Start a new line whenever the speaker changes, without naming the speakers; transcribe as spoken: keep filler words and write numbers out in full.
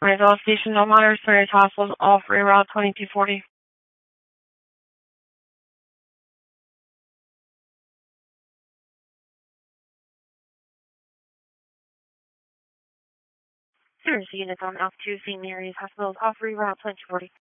Roswell Station, no monitors, various hospitals, all free route twenty-two forty. Service units on altitude, Saint Mary's hospitals, all free route twenty-two forty.